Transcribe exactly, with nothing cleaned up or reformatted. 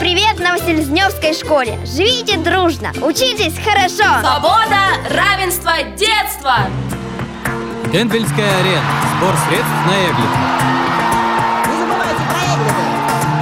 привет Новоселезневской школе! Живите дружно, учитесь хорошо! Свобода, равенство, детство! Эндвельская арена. Сбор средств на Эглин.